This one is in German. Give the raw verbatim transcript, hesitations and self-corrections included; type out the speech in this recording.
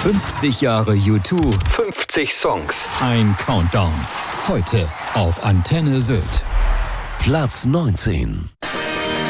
fünfzig Jahre U zwei, fünfzig Songs, ein Countdown. Heute auf Antenne Sylt. Platz neunzehn.